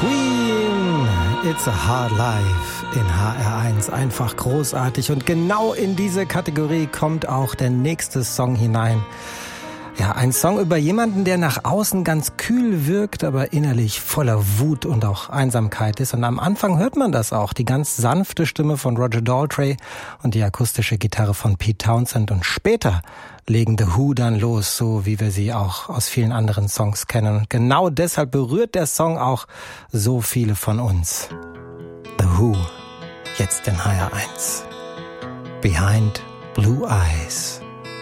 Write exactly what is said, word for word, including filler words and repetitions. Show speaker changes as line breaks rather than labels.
Queen, It's a Hard Life in H R eins. Einfach großartig. Und genau in diese Kategorie kommt auch der nächste Song hinein. Ja, ein Song über jemanden, der nach außen ganz kühl wirkt, aber innerlich voller Wut und auch Einsamkeit ist. Und am Anfang hört man das auch, die ganz sanfte Stimme von Roger Daltrey und die akustische Gitarre von Pete Townshend. Und später legen The Who dann los, so wie wir sie auch aus vielen anderen Songs kennen. Und genau deshalb berührt der Song auch so viele von uns. The Who, jetzt in H R eins. Behind Blue Eyes.